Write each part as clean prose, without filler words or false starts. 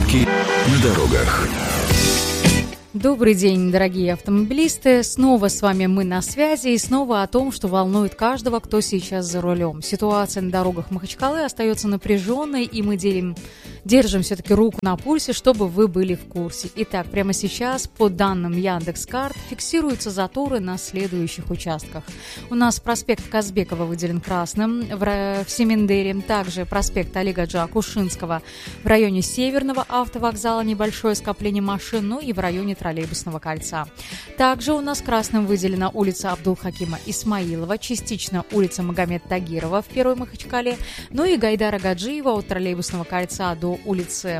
Пробки на дорогах. Добрый день, дорогие автомобилисты. Снова с вами мы на связи и снова о том, что волнует каждого, кто сейчас за рулем. Ситуация на дорогах Махачкалы остается напряженной, и мы держим все-таки руку на пульсе, чтобы вы были в курсе. Итак, прямо сейчас, по данным Яндекс.Карт, фиксируются заторы на следующих участках. У нас проспект Казбекова выделен красным в Семендере, также проспект Олега Джа-Кушинского в районе Северного автовокзала небольшое скопление машин, ну и в районе Троллейбусного кольца. Также у нас красным выделена улица Абдулхакима Исмаилова, частично улица Магомед Тагирова в Первой Махачкале, ну и Гайдара Гаджиева от Троллейбусного кольца до улицы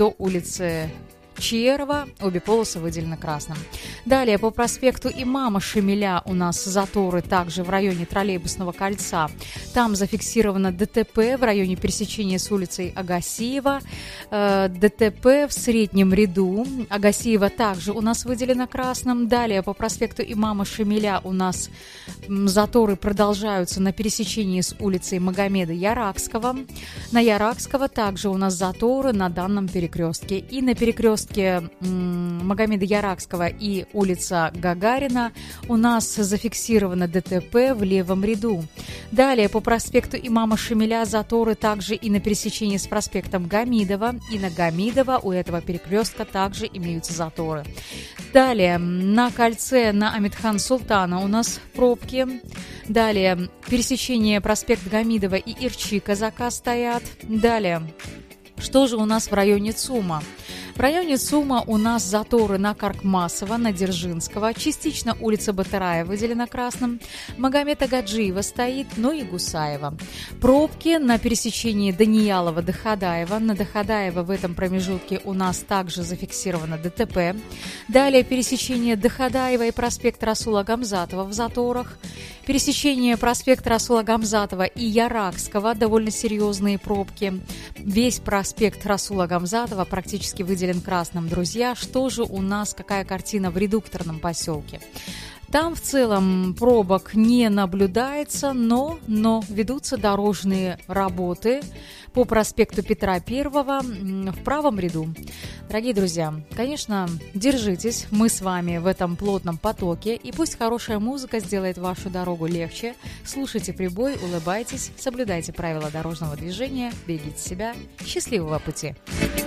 Чьерова, обе полосы выделены красным. Далее по проспекту Имама Шамиля у нас заторы также в районе Троллейбусного кольца. Там зафиксировано ДТП в районе пересечения с улицей Агасиева. ДТП в среднем ряду. Агасиева также у нас выделено красным. Далее по проспекту Имама Шамиля у нас заторы продолжаются на пересечении с улицей Магомеда Яракского. На Яракского также у нас заторы на данном перекрестке. И на перекрестке Магомеда Яракского и улица Гагарина у нас зафиксировано ДТП в левом ряду. Далее по проспекту Имама Шамиля заторы также и на пересечении с проспектом Гамидова. И на Гамидова у этого перекрестка также имеются заторы. Далее на кольце на Амитхан Султана у нас пробки. Далее пересечение проспект Гамидова и Ирчи Казака стоят. Далее, что же у нас в районе ЦУМа? В районе ЦУМа у нас заторы на Каркмасова, на Дзержинского, частично улица Батарая выделена красным, Магомета Гаджиева стоит, но и Гусаева. Пробки на пересечении Даниялова-Доходаева. На Доходаева в этом промежутке у нас также зафиксировано ДТП. Далее пересечение Доходаева и проспект Расула Гамзатова в заторах. Пересечение проспекта Расула Гамзатова и Яракского, довольно серьезные пробки. Весь проспект Расула Гамзатова практически выделен красным. Друзья, что же у нас, какая картина в редукторном поселке? Там в целом пробок не наблюдается, но ведутся дорожные работы по проспекту Петра Первого в правом ряду. Дорогие друзья, конечно, держитесь, мы с вами в этом плотном потоке, и пусть хорошая музыка сделает вашу дорогу легче. Слушайте прибой, улыбайтесь, соблюдайте правила дорожного движения, берегите себя. Счастливого пути!